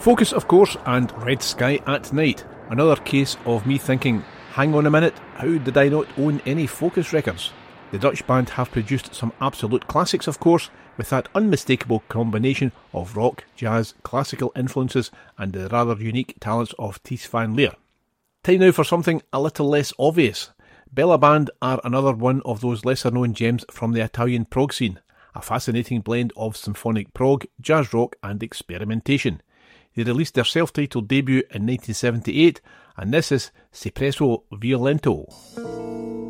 Focus, of course, and Red Sky at Night. Another case of me thinking, hang on a minute, how did I not own any Focus records? The Dutch band have produced some absolute classics, of course, with that unmistakable combination of rock, jazz, classical influences and the rather unique talents of Ties van Leer. Time now for something a little less obvious. Bella Band are another one of those lesser known gems from the Italian prog scene, a fascinating blend of symphonic prog, jazz rock and experimentation. They released their self-titled debut in 1978, and this is Se Presso Violento.